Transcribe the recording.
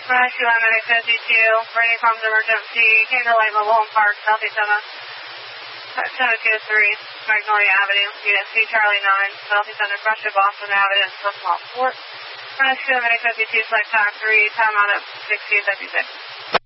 Rescue Medic 52, Brady Farms Emergency, Kinder Light Mobile Park, Southeast 723, Magnolia Avenue, Unit C Charlie 9, Southeast Center, Russia, Boston Avenue, Small Fort. Rescue Medic 52, Select TAC 3, time out at 1656.